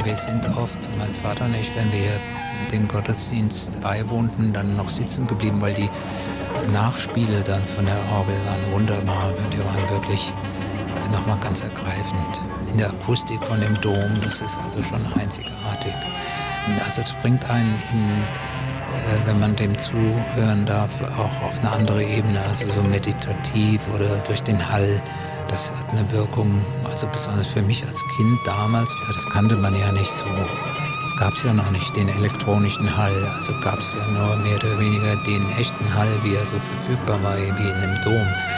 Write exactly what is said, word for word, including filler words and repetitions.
wir sind oft, mein Vater und ich, wenn wir den Gottesdienst beiwohnten, dann noch sitzen geblieben, weil die Nachspiele dann von der Orgel waren wunderbar. Die waren wirklich nochmal ganz ergreifend. In der Akustik von dem Dom, das ist also schon einzigartig. Also es bringt einen, in, äh, wenn man dem zuhören darf, auch auf eine andere Ebene, also so meditativ oder durch den Hall. Das hat eine Wirkung, also besonders für mich als Kind damals, ja, das kannte man ja nicht so. Es gab ja noch nicht den elektronischen Hall, also gab es ja nur mehr oder weniger den echten Hall, wie er so verfügbar war, wie in einem Dom.